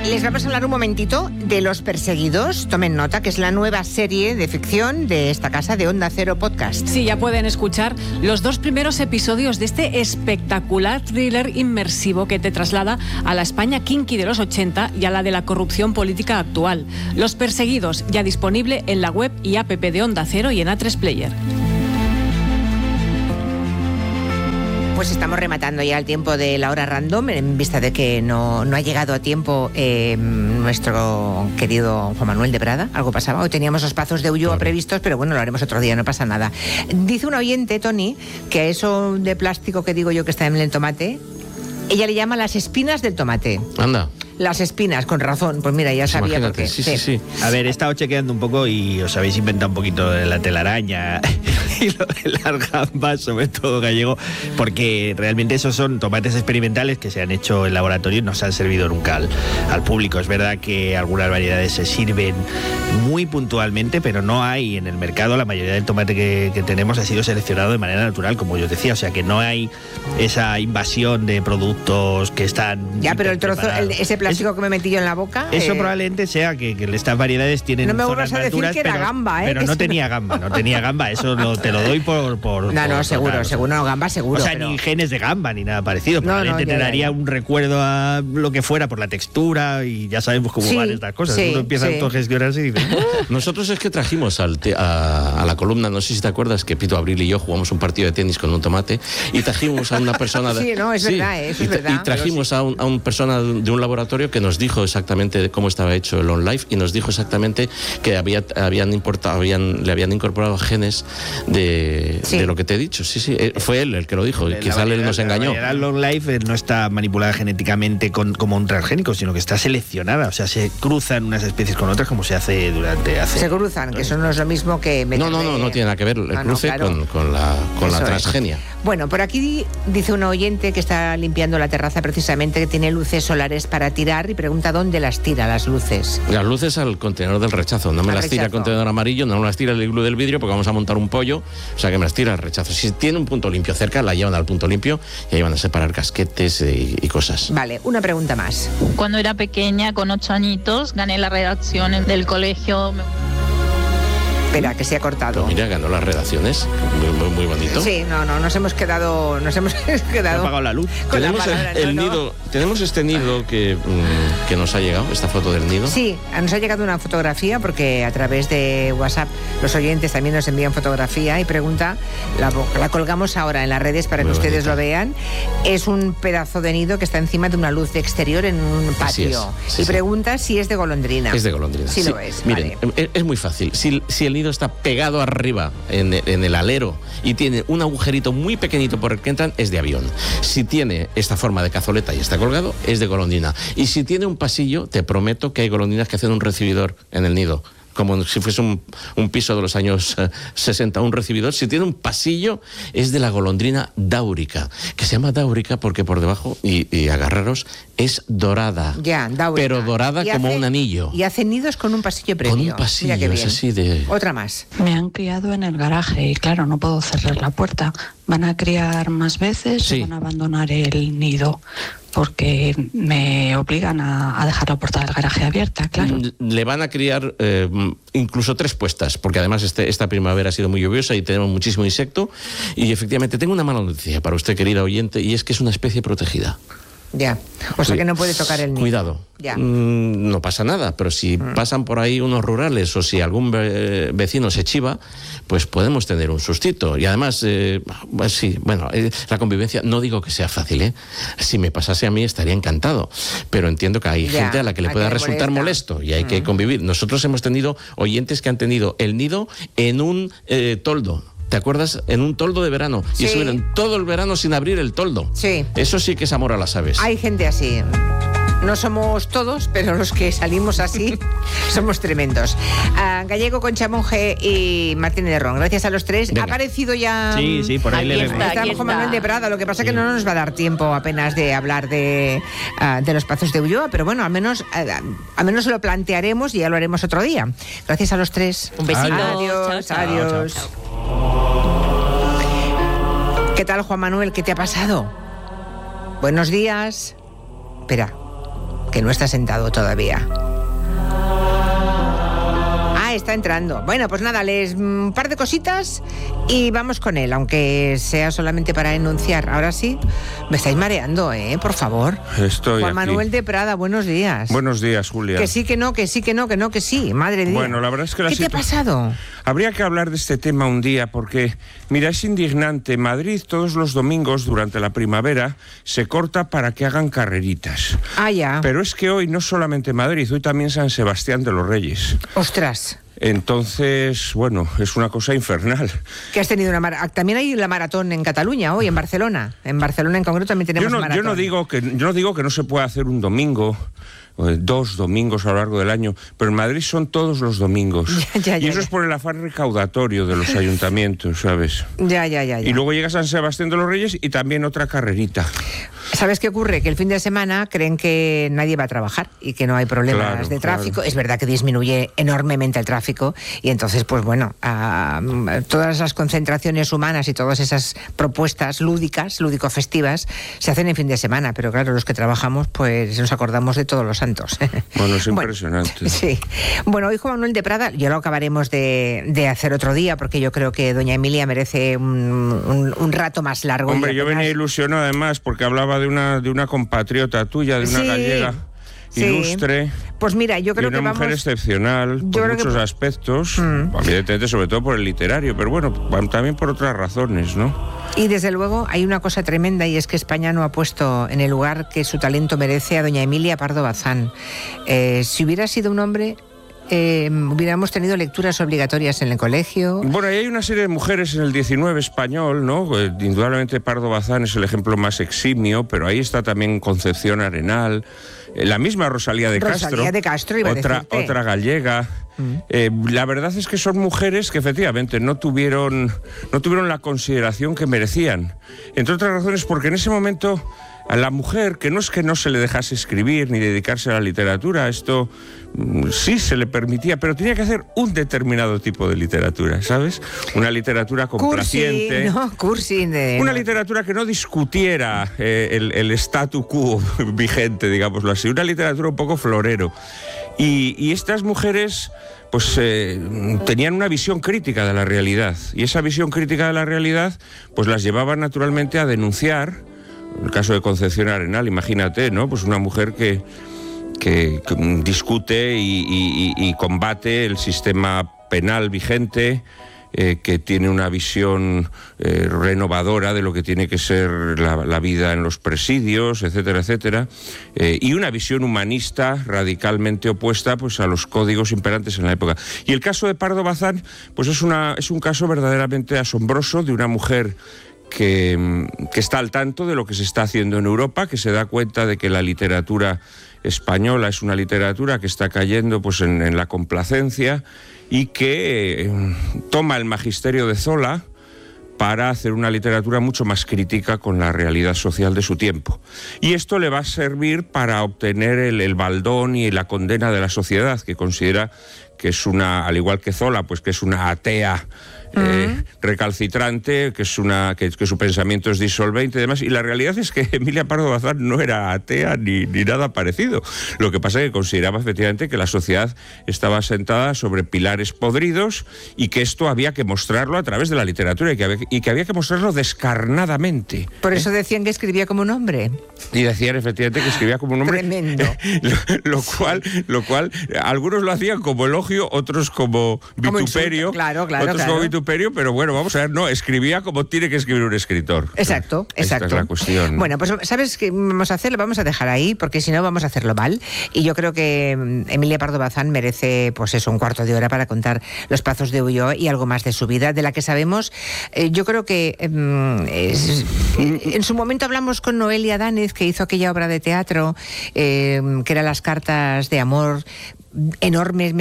Les vamos a hablar un momentito de Los Perseguidos. Tomen nota, que es la nueva serie de ficción de esta casa de Onda Cero Podcast. Sí, ya pueden escuchar los 2 primeros episodios de este espectacular thriller inmersivo que te traslada a la España kinky de los 80 y a la de la corrupción política actual. Los Perseguidos, ya disponible en la web y app de Onda Cero y en A3 Player. Pues estamos rematando ya el tiempo de la hora random, en vista de que no ha llegado a tiempo nuestro querido Juan Manuel de Prada. Algo pasaba. Hoy teníamos los pazos de Ulloa previstos, pero bueno, lo haremos otro día, no pasa nada. Dice un oyente, Tony, que a eso de plástico que digo yo que está en el tomate, ella le llama las espinas del tomate. Anda. Las espinas, con razón. Pues mira, ya sabía por qué. Sí. A ver, he estado chequeando un poco y os habéis inventado un poquito de la telaraña y lo de las gambas, sobre todo gallego, porque realmente esos son tomates experimentales que se han hecho en laboratorio y no se han servido nunca al público. Es verdad que algunas variedades se sirven muy puntualmente, pero no hay en el mercado. La mayoría del tomate que tenemos ha sido seleccionado de manera natural, como yo os decía, o sea que no hay esa invasión de productos que están... Ya, pero el trozo, ese plástico que me metí yo en la boca... Eso probablemente sea que estas variedades tienen... No me vuelvas a decir que era gamba, ¿eh? Pero no tenía gamba, eso te lo doy por No, seguro, no, gamba seguro. O sea, pero... ni genes de gamba, ni nada parecido. Probablemente te daría un recuerdo a lo que fuera por la textura y ya sabemos cómo van estas cosas. Uno empieza a autogestionarse y dice... Nosotros es que trajimos a la columna, no sé si te acuerdas, que Pito Abril y yo jugamos un partido de tenis con un tomate y trajimos a una persona... Sí, no, es verdad, eso es verdad. Y trajimos a una persona de un laboratorio que nos dijo exactamente cómo estaba hecho el On Life y nos dijo exactamente que le habían incorporado genes de lo que te he dicho. Sí, fue él el que lo dijo. Quizá él nos engañó. La Long Life no está manipulada genéticamente como un transgénico, sino que está seleccionada. O sea, se cruzan unas especies con otras como se hace Se cruzan, que eso no es lo mismo que... No tiene nada que ver el cruce con la transgenia. Bueno, por aquí dice un oyente que está limpiando la terraza precisamente, que tiene luces solares para tirar y pregunta dónde las tira las luces. Las luces al contenedor del rechazo. No me las tira el contenedor amarillo, no me las tira el iglú del vidrio porque vamos a montar un pollo, o sea que me las tira el rechazo. Si tiene un punto limpio cerca, la llevan al punto limpio y ahí van a separar casquetes y cosas. Vale, una pregunta más. Cuando era pequeña, con 8 añitos, gané la redacción del colegio. Espera, que se ha cortado. Pues mira, ganó las redacciones. Muy bonito. Sí, nos hemos quedado... Se ha apagado la luz. Tenemos este nido que nos ha llegado, esta foto del nido. Sí, nos ha llegado una fotografía porque a través de WhatsApp los oyentes también nos envían fotografía y pregunta, la colgamos ahora en las redes para que ustedes lo vean. Es un pedazo de nido que está encima de una luz de exterior en un patio. Y pregunta si es de golondrina. Es de golondrina. Sí, lo es. Miren, vale. Es muy fácil. Si el nido está pegado arriba en el alero y tiene un agujerito muy pequeñito por el que entran, es de avión. Si tiene esta forma de cazoleta y está colgado, es de golondrina. Y si tiene un pasillo, te prometo que hay golondrinas que hacen un recibidor en el nido, como si fuese un piso de los años 60, un recibidor. Si tiene un pasillo, es de la golondrina dáurica, que se llama dáurica porque por debajo, y agarraros, es dorada. Ya, dáurica. Pero dorada como un anillo. Y hace nidos con un pasillo previo. Con un pasillo, es así de... Otra más. Me han criado en el garaje y claro, no puedo cerrar la puerta. ¿Van a criar más veces o van a abandonar el nido? Porque me obligan a dejar la puerta del garaje abierta, claro. Le van a criar incluso 3 puestas, porque además esta primavera ha sido muy lluviosa y tenemos muchísimo insecto. Y efectivamente tengo una mala noticia para usted, querida oyente, y es que es una especie protegida. Ya, o sea que no puede tocar el nido. Cuidado. Ya. No pasa nada, pero si pasan por ahí unos rurales o si algún vecino se chiva, pues podemos tener un sustito. Y además, la convivencia, no digo que sea fácil, ¿eh? Si me pasase a mí estaría encantado, pero entiendo que hay gente a la que le pueda resultar molesto y hay que convivir. Nosotros hemos tenido oyentes que han tenido el nido en un toldo. ¿Te acuerdas? En un toldo de verano. Sí. Y estuvieron todo el verano sin abrir el toldo. Sí. Eso sí que es amor a las aves. Hay gente así. No somos todos, pero los que salimos así somos tremendos. Gallego, Concha Monge y Martínez de Ron. Gracias a los 3. Venga. Ha aparecido ya... Sí, por ahí le vemos. Está Juan Manuel de Prada. Lo que pasa es que no nos va a dar tiempo apenas de hablar de los pazos de Ulloa, pero bueno, al menos lo plantearemos y ya lo haremos otro día. Gracias a los 3. Un besito. Adiós. Chao. Adiós. Chao. ¿Qué tal, Juan Manuel? ¿Qué te ha pasado? Buenos días. Espera. que no está sentado todavía. Está entrando. Bueno, pues nada, les un par de cositas y vamos con él, aunque sea solamente para enunciar. Ahora sí, me estáis mareando, por favor. Estoy Juan aquí. Manuel de Prada, buenos días. Buenos días, Julia. Que sí, que no, que sí, que no, que no, que sí, madre mía. Bueno, la verdad es que ¿Qué te ha pasado? Habría que hablar de este tema un día porque, mira, es indignante. Madrid todos los domingos durante la primavera se corta para que hagan carreritas. Ah, ya. Pero es que hoy no solamente Madrid, hoy también San Sebastián de los Reyes. Ostras. Entonces, bueno, es una cosa infernal. Que has tenido también hay la maratón en Cataluña hoy, en Barcelona. En Barcelona en concreto también tenemos maratón. Yo no digo que no se pueda hacer un domingo, 2 domingos a lo largo del año, pero en Madrid son todos los domingos. Y eso es por el afán recaudatorio de los ayuntamientos, ¿sabes? Ya. Y luego llega San Sebastián de los Reyes y también otra carrerita. ¿Sabes qué ocurre? Que el fin de semana creen que nadie va a trabajar y que no hay problemas de tráfico. Claro. Es verdad que disminuye enormemente el tráfico y entonces, pues bueno, todas esas concentraciones humanas y todas esas propuestas lúdico-festivas, se hacen en fin de semana, pero claro, los que trabajamos, pues nos acordamos de todos los santos. Bueno, es impresionante. Bueno, sí. Bueno, hoy Juan Manuel de Prada, ya lo acabaremos de hacer otro día, porque yo creo que doña Emilia merece un rato más largo. Hombre, yo venía ilusionado además porque hablaba de una compatriota tuya, de una gallega ilustre. Pues mira, yo creo que una mujer excepcional por muchos aspectos, evidentemente sobre todo por el literario, pero bueno, también por otras razones, ¿no? Y desde luego hay una cosa tremenda y es que España no ha puesto en el lugar que su talento merece a doña Emilia Pardo Bazán. Si hubiera sido un hombre, hubiéramos tenido lecturas obligatorias en el colegio. Bueno, y hay una serie de mujeres en el 19 español, ¿no? Indudablemente Pardo Bazán es el ejemplo más eximio, pero ahí está también Concepción Arenal, la misma Rosalía de Castro, iba otra gallega. La verdad es que son mujeres que efectivamente no tuvieron la consideración que merecían. Entre otras razones porque en ese momento a la mujer, que no es que no se le dejase escribir ni dedicarse a la literatura, esto sí se le permitía, pero tenía que hacer un determinado tipo de literatura, ¿sabes? Una literatura complaciente. Una literatura que no discutiera el statu quo vigente, digámoslo así. Una literatura un poco florero. Y estas mujeres pues tenían una visión crítica de la realidad. Y esa visión crítica de la realidad pues las llevaba naturalmente a denunciar. En el caso de Concepción Arenal, imagínate, ¿no? Pues una mujer que discute y combate el sistema penal vigente, que tiene una visión renovadora de lo que tiene que ser la vida en los presidios, etcétera, etcétera, y una visión humanista radicalmente opuesta pues a los códigos imperantes en la época. Y el caso de Pardo Bazán pues es un caso verdaderamente asombroso de una mujer que está al tanto de lo que se está haciendo en Europa, que se da cuenta de que la literatura española es una literatura que está cayendo pues en la complacencia y que toma el magisterio de Zola para hacer una literatura mucho más crítica con la realidad social de su tiempo. Y esto le va a servir para obtener el baldón y la condena de la sociedad, que considera que es al igual que Zola, pues que es una atea recalcitrante, que su pensamiento es disolvente y demás. Y la realidad es que Emilia Pardo Bazán no era atea ni nada parecido. Lo que pasa es que consideraba efectivamente que la sociedad estaba asentada sobre pilares podridos y que esto había que mostrarlo a través de la literatura y que había que mostrarlo descarnadamente. Por eso decían que escribía como un hombre. Y decían efectivamente que escribía como un hombre. Tremendo. Lo cual algunos lo hacían como elogio, otros como vituperio. Claro. Como vituperio, pero bueno, vamos a ver, no, escribía como tiene que escribir un escritor. Exacto. Esta es la cuestión. Bueno, pues ¿sabes qué vamos a hacer? Lo vamos a dejar ahí, porque si no vamos a hacerlo mal. Y yo creo que Emilia Pardo Bazán merece, pues eso, un cuarto de hora para contar los pasos de Ulloa y algo más de su vida, de la que sabemos. Yo creo que en su momento hablamos con Noelia Dánez, que hizo aquella obra de teatro, que era Las cartas de amor, enormes.